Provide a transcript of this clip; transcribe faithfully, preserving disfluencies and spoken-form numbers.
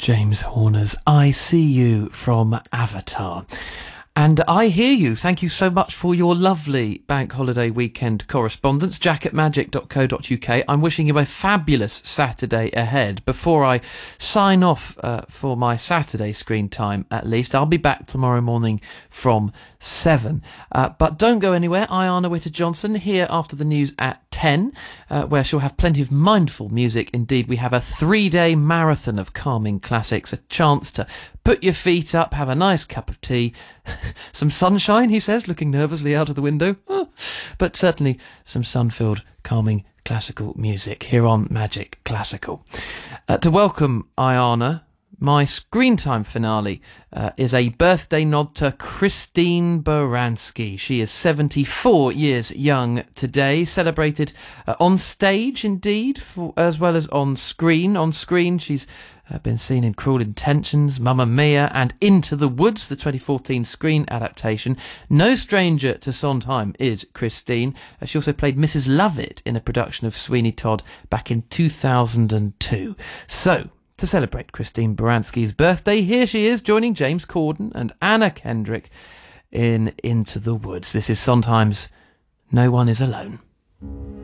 James Horner's I See You from Avatar. And I hear you. Thank you so much for your lovely bank holiday weekend correspondence. Jack at magic dot co dot uk. I'm wishing you a fabulous Saturday ahead. Before I sign off uh, for my Saturday screen time, at least, I'll be back tomorrow morning from seven. Uh, but don't go anywhere. Ayana Witter-Johnson here after the news at ten, uh, where she'll have plenty of mindful music. Indeed, we have a three-day marathon of calming classics, a chance to put your feet up, have a nice cup of tea, some sunshine, he says, looking nervously out of the window, oh, but certainly some sun-filled, calming classical music here on Magic Classical. Uh, to welcome Ayana, my screen time finale uh, is a birthday nod to Christine Baranski. She is seventy-four years young today, celebrated uh, on stage indeed, for, as well as on screen. On screen, she's uh, been seen in Cruel Intentions, Mamma Mia, and Into the Woods, the twenty fourteen screen adaptation. No stranger to Sondheim is Christine. Uh, she also played Missus Lovett in a production of Sweeney Todd back in two thousand two. So, to celebrate Christine Baranski's birthday, here she is joining James Corden and Anna Kendrick in Into the Woods. This is Sondheim's No One Is Alone.